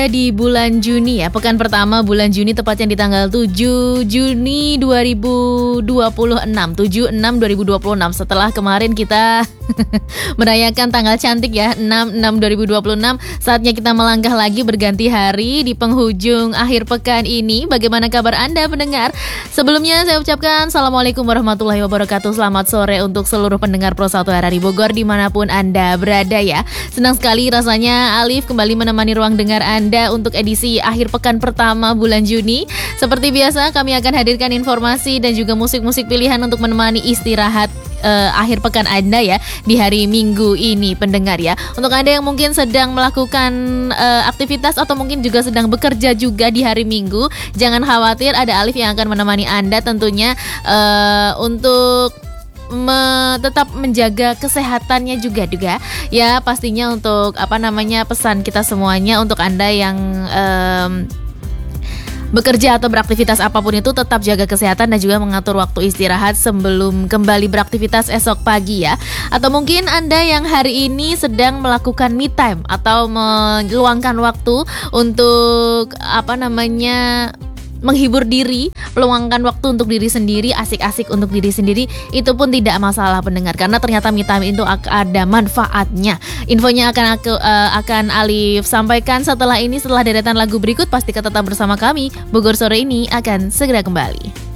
Di bulan Juni ya, pekan pertama bulan Juni tepatnya di tanggal 7 Juni 2026 setelah kemarin kita merayakan tanggal cantik ya 6/6/2026. Saatnya kita melangkah lagi berganti hari di penghujung akhir pekan ini. Bagaimana kabar Anda pendengar? Sebelumnya saya ucapkan Assalamualaikum warahmatullahi wabarakatuh. Selamat sore untuk seluruh pendengar Pro 1 RRI Bogor dimanapun Anda berada ya. Senang sekali rasanya Alif kembali menemani ruang dengar Anda untuk edisi akhir pekan pertama bulan Juni. Seperti biasa kami akan hadirkan informasi dan juga musik-musik pilihan untuk menemani istirahat akhir pekan Anda ya di hari Minggu ini pendengar ya. Untuk Anda yang mungkin sedang melakukan aktivitas atau mungkin juga sedang bekerja juga di hari Minggu, jangan khawatir, ada Alif yang akan menemani Anda tentunya untuk tetap menjaga kesehatannya juga ya, pastinya untuk pesan kita semuanya untuk Anda yang bekerja atau beraktivitas apapun itu, tetap jaga kesehatan dan juga mengatur waktu istirahat sebelum kembali beraktivitas esok pagi ya. Atau mungkin Anda yang hari ini sedang melakukan me time atau meluangkan waktu untuk menghibur diri, meluangkan waktu untuk diri sendiri, asik-asik untuk diri sendiri, itu pun tidak masalah pendengar, karena ternyata me time itu ada manfaatnya. Infonya akan Alif sampaikan setelah deretan lagu berikut. Pastikan tetap bersama kami. Bogor Sore ini akan segera kembali.